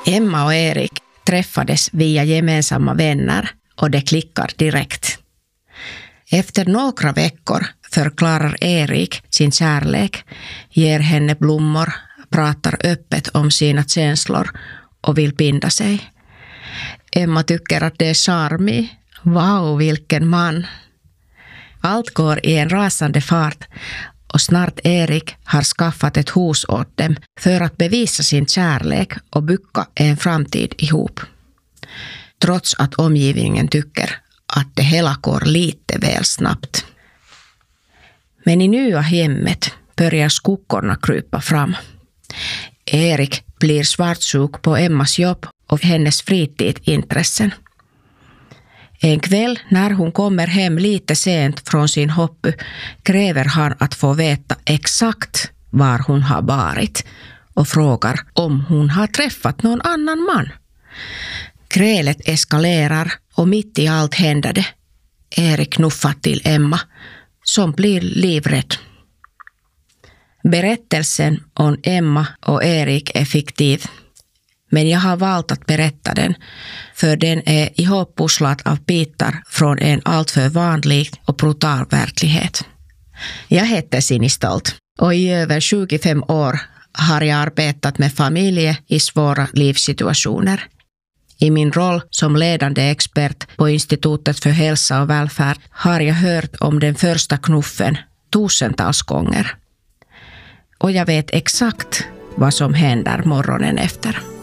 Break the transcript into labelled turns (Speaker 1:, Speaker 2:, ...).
Speaker 1: Emma och Erik träffades via gemensamma vänner och det klickar direkt. Efter några veckor förklarar Erik sin kärlek, ger henne blommor, pratar öppet om sina känslor och vill binda sig. Emma tycker att det är charmigt. Wow, vilken man! Allt går i en rasande fart och snart Erik har skaffat ett hus åt dem för att bevisa sin kärlek och bygga en framtid ihop. Trots att omgivningen tycker att det hela går lite väl snabbt. Men i nya hemmet börjar skuggorna krypa fram. Erik blir svartsjuk på Emmas jobb och hennes fritidintressen. En kväll när hon kommer hem lite sent från sin hobby kräver han att få veta exakt var hon har varit och frågar om hon har träffat någon annan man. Grälet eskalerar och mitt i allt händer det. Erik knuffar till Emma som blir livrädd. Berättelsen om Emma och Erik är fiktiv. Men jag har valt att berätta den för den är ihoppusslad av bitar från en alltför vanlig och brutal verklighet. Jag heter Sinistolt och i över 25 år har jag arbetat med familjer i svåra livssituationer. I min roll som ledande expert på Institutet för hälsa och välfärd har jag hört om den första knuffen tusentals gånger. Och jag vet exakt vad som händer morgonen efter.